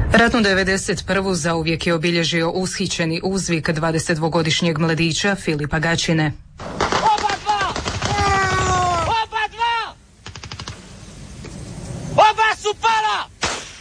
Ratnu 91. zauvijek je obilježio ushićeni uzvik 22-godišnjeg mladića Filipa Gačine. Oba dva! Oba dva! Oba su pala!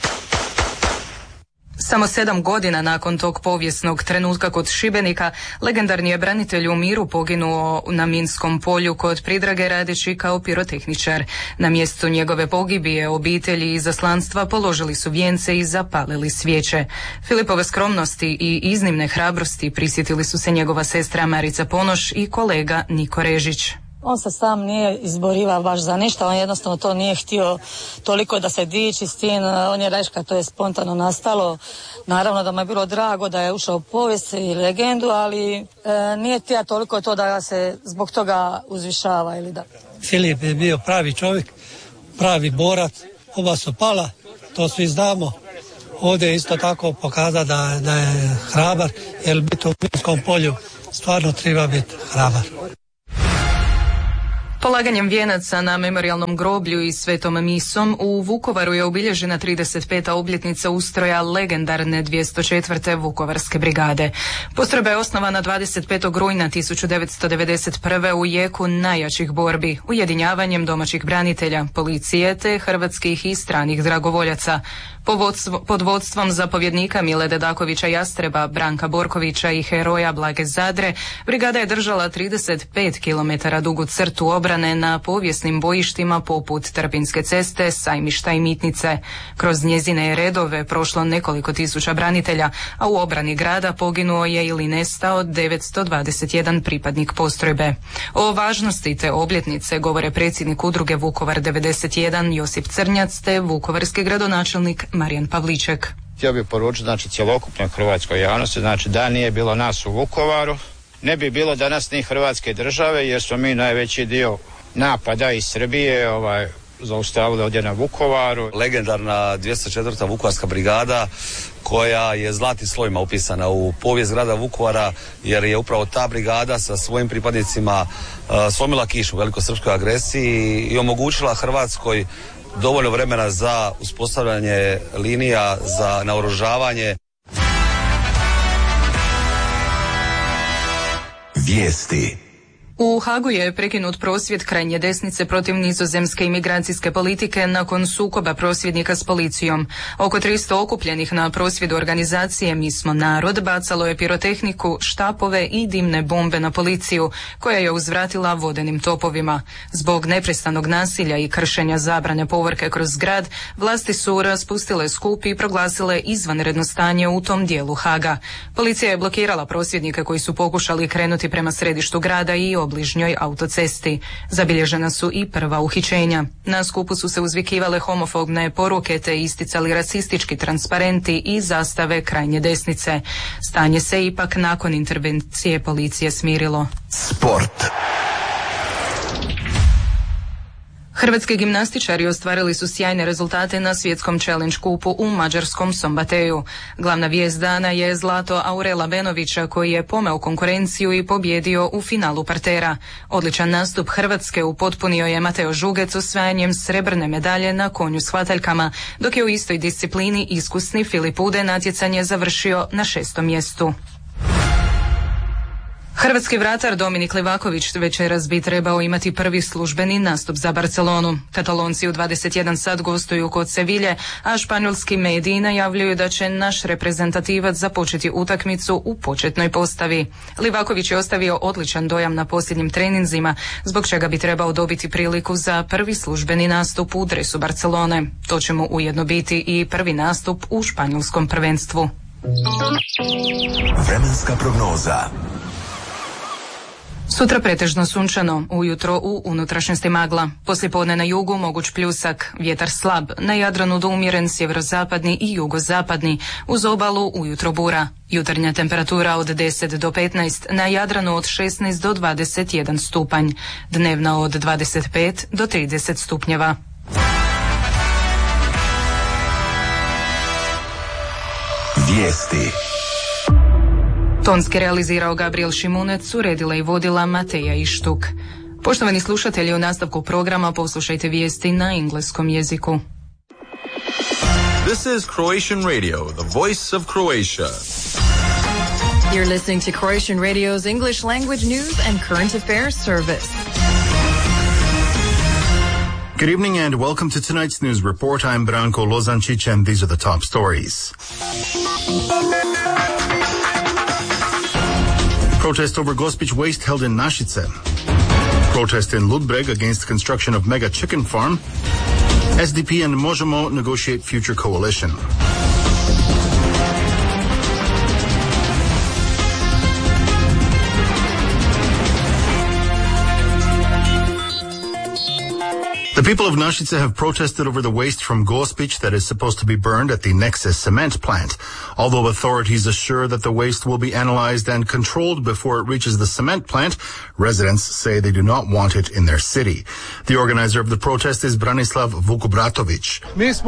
Samo 7 godina nakon tog povijesnog trenutka kod Šibenika, legendarni je branitelj u miru poginuo na minskom polju kod Pridrage radeći kao pirotehničar. Na mjestu njegove pogibije obitelji i izaslanstva položili su vijence i zapalili svijeće. Filipove skromnosti i iznimne hrabrosti prisjetili su se njegova sestra Marica Ponoš i kolega Niko Režić. On se sam nije izborivao baš za ništa, on jednostavno to nije htio toliko da se diči s tim, on je rekao, to je spontano nastalo. Naravno da mu je bilo drago da je ušao u povijest i legendu, ali nije htio toliko to da se zbog toga uzvišava ili da. Filip je bio pravi čovjek, pravi borac, oba su pala, to svi znamo. Ovdje je isto tako pokazao da je hrabar, jer biti u minskom polju stvarno treba biti hrabar. Polaganjem vijenaca na memorijalnom groblju i svetom misom u Vukovaru je obilježena 35. obljetnica ustroja legendarne 204. Vukovarske brigade. Postrojba je osnovana 25. rujna 1991. u jeku najjačih borbi, ujedinjavanjem domaćih branitelja, policije te hrvatskih i stranih dragovoljaca. Pod vodstvom zapovjednika Mile Dedakovića Jastreba, Branka Borkovića i heroja Blage Zadre, brigada je držala 35 km dugu crtu obrane na povijesnim bojištima poput Trpinjske ceste, Sajmišta i Mitnice. Kroz njezine redove prošlo nekoliko tisuća branitelja, a u obrani grada poginuo je ili nestao 921 pripadnik postrojbe. O važnosti te obljetnice govore predsjednik udruge Vukovar 91 Josip Crnjac te vukovarski gradonačelnik Marijan Pavliček. Htio bih poručiti cjelokupnoj hrvatskoj javnosti, da nije bilo nas u Vukovaru, ne bi bilo danas ni Hrvatske države, jer smo mi najveći dio napada iz Srbije zaustavili ovdje na Vukovaru. Legendarna 204. Vukovarska brigada koja je zlatnim slovima upisana u povijest grada Vukovara, jer je upravo ta brigada sa svojim pripadnicima slomila kišu u velikosrpskoj agresiji i omogućila Hrvatskoj dovoljno vremena za uspostavljanje linija, za naoružavanje. Vijesti. U Hagu je prekinut prosvjed krajnje desnice protiv nizozemske imigracijske politike nakon sukoba prosvjednika s policijom. Oko 300 okupljenih na prosvjedu organizacije Mi smo narod bacalo je pirotehniku, štapove i dimne bombe na policiju, koja je uzvratila vodenim topovima. Zbog neprestanog nasilja i kršenja zabrane povorke kroz grad, vlasti su raspustile skup i proglasile izvanredno stanje u tom dijelu Haga. Policija je blokirala prosvjednike koji su pokušali krenuti prema središtu grada i bližnjoj autocesti. Zabilježena su i prva uhićenja. Na skupu su se uzvikivale homofobne poruke te isticali rasistički transparenti i zastave krajnje desnice. Stanje se ipak nakon intervencije policije smirilo. Sport. Hrvatski gimnastičari ostvarili su sjajne rezultate na svjetskom challenge kupu u mađarskom Sombateju. Glavna vijest dana je zlato Aurela Benovića koji je pomeo konkurenciju i pobjedio u finalu partera. Odličan nastup Hrvatske upotpunio je Mateo Žugec osvajanjem srebrne medalje na konju s hvataljkama, dok je u istoj disciplini iskusni Filip Ude natjecanje završio na 6. mjestu. Hrvatski vratar Dominik Livaković večeras bi trebao imati prvi službeni nastup za Barcelonu. Katalonci u 21 sat gostuju kod Sevilje, a španjolski mediji najavljuju da će naš reprezentativac započeti utakmicu u početnoj postavi. Livaković je ostavio odličan dojam na posljednjim treninzima, zbog čega bi trebao dobiti priliku za prvi službeni nastup u dresu Barcelone. To će mu ujedno biti i prvi nastup u španjolskom prvenstvu. Vremenska prognoza. Sutra pretežno sunčano, ujutro u unutrašnjosti magla. Poslijepodne na jugu moguć pljusak, vjetar slab, na Jadranu do umjeren sjeverozapadni i jugozapadni, uz obalu ujutro bura. Jutarnja temperatura od 10 do 15, na Jadranu od 16 do 21 stupanj, dnevna od 25 do 30 stupnjeva. Vijesti. Tonski realizirao Gabriel Šimunec, uredila i vodila Mateja Ištuk. Poštovani slušatelji, u nastavku programa poslušajte vijesti na engleskom jeziku. This is Croatian Radio, the voice of Croatia. You're listening to Croatian Radio's English language news and current affairs service. Good evening and welcome to tonight's news report. I'm Branko Lozancic and these are the top stories. Protest over Gospić waste held in Našice. Protest in Ludbreg against construction of mega chicken farm. SDP and Možemo negotiate future coalition. The people of Našice have protested over the waste from Gospić that is supposed to be burned at the Nexus cement plant. Although authorities assure that the waste will be analyzed and controlled before it reaches the cement plant, residents say they do not want it in their city. The organizer of the protest is Branislav Vukobratović.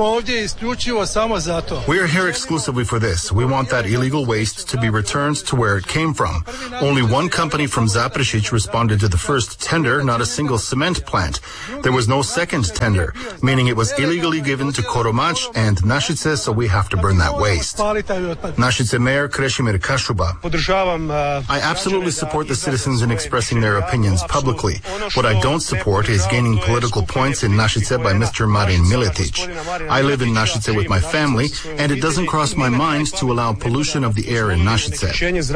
We are here exclusively for this. We want that illegal waste to be returned to where it came from. Only one company from Zaprešić responded to the first tender, not a single cement plant. There was no second tender, meaning it was illegally given to Koromać and Našice, so we have to burn that waste. Našice Mayor Krešimir Kašuba. I absolutely support the citizens in expressing their opinions publicly. What I don't support is gaining political points in Našice by Mr. Marin Miletić. I live in Našice with my family, and it doesn't cross my mind to allow pollution of the air in Našice.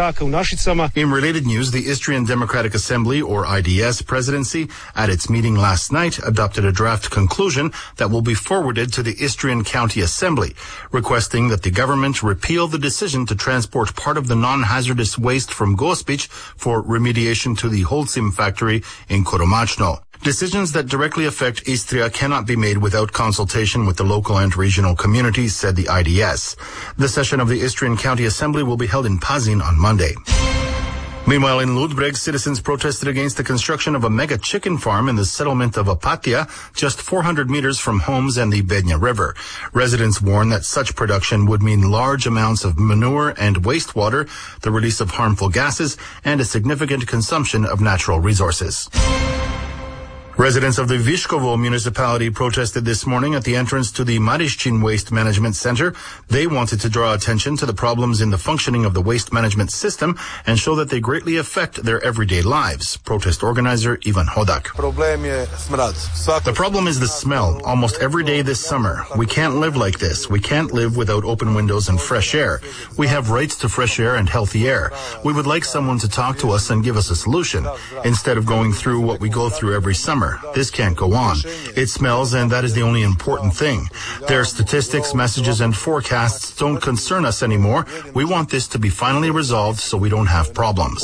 In related news, the Istrian Democratic Assembly, or IDS presidency, at its meeting last night, adopted a draft conclusion that will be forwarded to the Istrian County Assembly, requesting that the government repeal the decision to transport part of the non-hazardous waste from Gospić for remediation to the Holcim factory in Koromachno. Decisions that directly affect Istria cannot be made without consultation with the local and regional communities, said the IDS. The session of the Istrian County Assembly will be held in Pazin on Monday. Meanwhile, in Ludbreg, citizens protested against the construction of a mega chicken farm in the settlement of Apatia, just 400 meters from homes and the Bednja River. Residents warn that such production would mean large amounts of manure and wastewater, the release of harmful gases, and a significant consumption of natural resources. Residents of the Viškovo municipality protested this morning at the entrance to the Marišćin Waste Management Center. They wanted to draw attention to the problems in the functioning of the waste management system and show that they greatly affect their everyday lives. Protest organizer Ivan Hodak. The problem is the smell. Almost every day this summer. We can't live like this. We can't live without open windows and fresh air. We have rights to fresh air and healthy air. We would like someone to talk to us and give us a solution instead of going through what we go through every summer. This can't go on. It smells, and that is the only important thing. Their statistics, messages, and forecasts don't concern us anymore. We want this to be finally resolved so we don't have problems.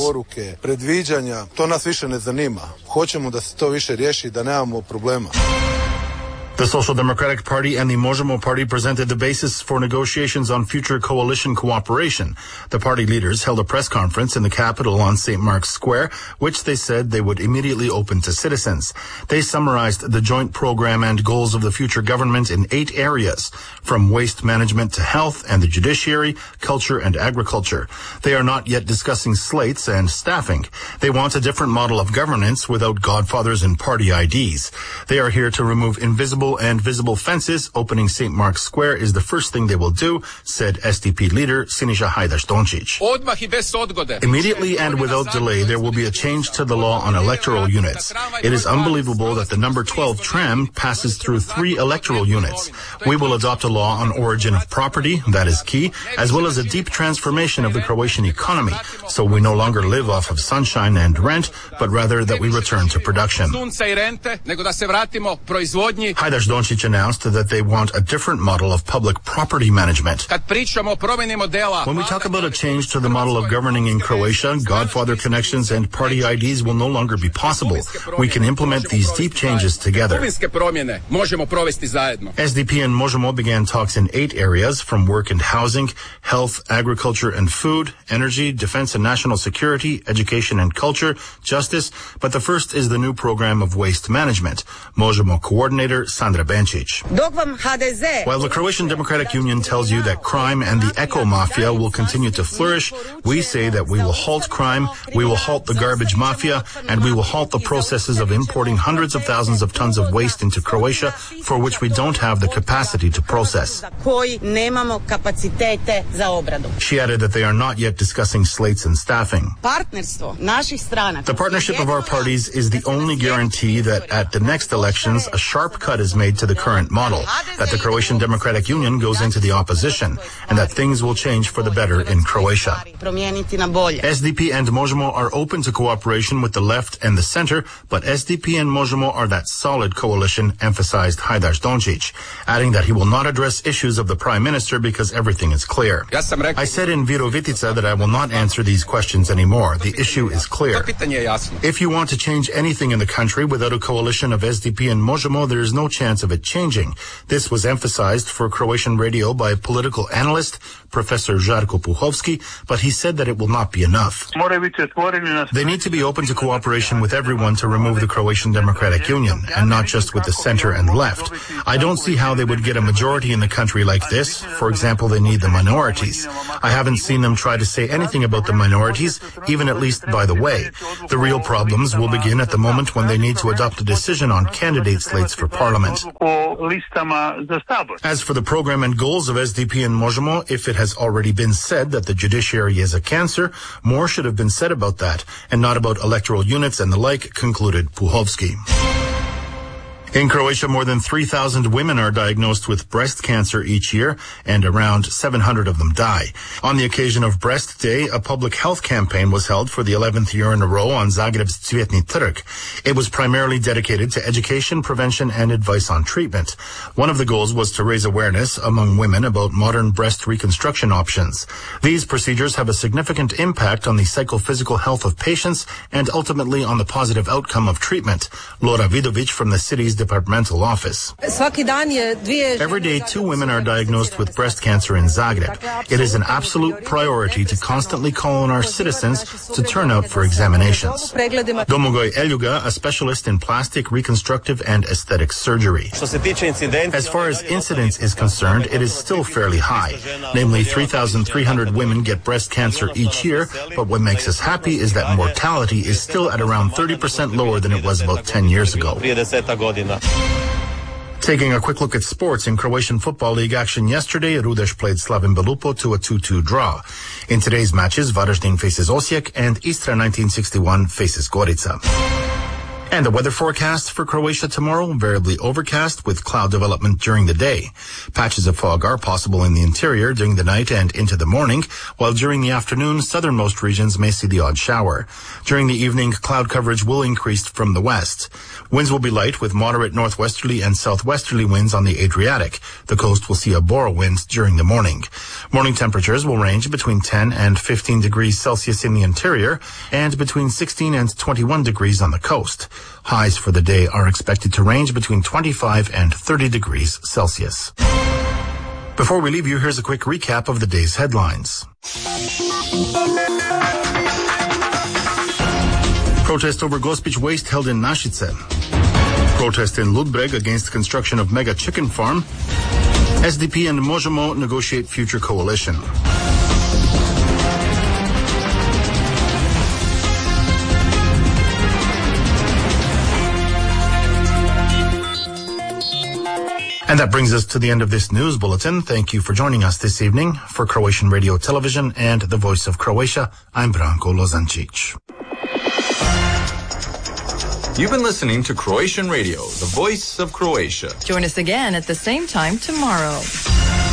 The Social Democratic Party and the Možemo Party presented the basis for negotiations on future coalition cooperation. The party leaders held a press conference in the capital on St. Mark's Square, which they said they would immediately open to citizens. They summarized the joint program and goals of the future government in 8 areas, from waste management to health and the judiciary, culture and agriculture. They are not yet discussing slates and staffing. They want a different model of governance without godfathers and party IDs. They are here to remove invisible and visible fences. Opening St. Mark's Square is the first thing they will do, said SDP leader Siniša Hajdaš-Dončić. Immediately and without delay, there will be a change to the law on electoral units. It is unbelievable that the number 12 tram passes through 3 electoral units. We will adopt a law on origin of property, that is key, as well as a deep transformation of the Croatian economy, so we no longer live off of sunshine and rent, but rather that we return to production. Hajdaš-Dončić announced that they want a different model of public property management. When we talk about a change to the model of governing in Croatia, godfather connections and party IDs will no longer be possible. We can implement these deep changes together. SDP and Možemo began talks in 8 areas, from work and housing, health, agriculture and food, energy, defense and national security, education and culture, justice, but the first is the new program of waste management. Možemo coordinator Sandra Benčić. While the Croatian Democratic Union tells you that crime and the eco-mafia will continue to flourish, we say that we will halt crime, we will halt the garbage mafia, and we will halt the processes of importing hundreds of thousands of tons of waste into Croatia for which we don't have the capacity to process. She added that they are not yet discussing slates and staffing. The partnership of our parties is the only guarantee that at the next elections a sharp cut is made to the current model, that the Croatian Democratic Union goes into the opposition, and that things will change for the better in Croatia. SDP and Možemo are open to cooperation with the left and the center, but SDP and Možemo are that solid coalition, emphasized Hajdaš Dončić, adding that he will not address issues of the Prime Minister because everything is clear. I said in Virovitica that I will not answer these questions anymore. The issue is clear. If you want to change anything in the country without a coalition of SDP and Možemo, there is no chance of it changing. This was emphasized for Croatian radio by political analyst Professor Žarko Puhovski, but he said that it will not be enough. They need to be open to cooperation with everyone to remove the Croatian Democratic Union, and not just with the center and left. I don't see how they would get a majority in the country like this. For example, they need the minorities. I haven't seen them try to say anything about the minorities, even at least by the way. The real problems will begin at the moment when they need to adopt a decision on candidate slates for parliament. As for the program and goals of SDP and Možemo, if it has already been said that the judiciary is a cancer, more should have been said about that, and not about electoral units and the like, concluded Puhovski. In Croatia, more than 3,000 women are diagnosed with breast cancer each year, and around 700 of them die. On the occasion of Breast Day, a public health campaign was held for the 11th year in a row on Zagreb's Cvjetni Trg. It was primarily dedicated to education, prevention, and advice on treatment. One of the goals was to raise awareness among women about modern breast reconstruction options. These procedures have a significant impact on the psychophysical health of patients and ultimately on the positive outcome of treatment. Lora Vidovic from the city's departmental office. Every day, 2 women are diagnosed with breast cancer in Zagreb. It is an absolute priority to constantly call on our citizens to turn out for examinations. Domagoj Eljuga, a specialist in plastic, reconstructive, and aesthetic surgery. As far as incidence is concerned, it is still fairly high. Namely, 3,300 women get breast cancer each year, but what makes us happy is that mortality is still at around 30% lower than it was about 10 years ago. Taking a quick look at sports in Croatian Football League action yesterday, Rudeš played Slavin Belupo to a 2-2 draw. In today's matches, Varaždin faces Osijek and Istra 1961 faces Gorica. And the weather forecast for Croatia tomorrow, variably overcast with cloud development during the day. Patches of fog are possible in the interior during the night and into the morning, while during the afternoon, southernmost regions may see the odd shower. During the evening, cloud coverage will increase from the west. Winds will be light with moderate northwesterly and southwesterly winds on the Adriatic. The coast will see a bora wind during the morning. Morning temperatures will range between 10 and 15 degrees Celsius in the interior and between 16 and 21 degrees on the coast. Highs for the day are expected to range between 25 and 30 degrees Celsius. Before we leave you, here's a quick recap of the day's headlines. Protest over Gospić waste held in Našice. Protest in Ludbreg against construction of mega chicken farm. SDP and Možemo negotiate future coalition. And that brings us to the end of this news bulletin. Thank you for joining us this evening. For Croatian Radio Television and the Voice of Croatia, I'm Branko Lozančić. You've been listening to Croatian Radio, the Voice of Croatia. Join us again at the same time tomorrow.